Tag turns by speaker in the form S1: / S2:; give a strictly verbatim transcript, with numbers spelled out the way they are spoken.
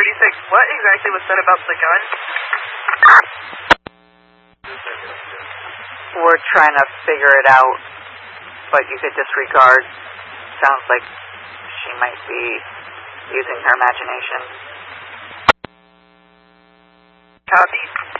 S1: eighty-six, what exactly was said about the gun?
S2: We're trying to figure it out, but you could disregard. Sounds like she might be using her imagination.
S1: Copy.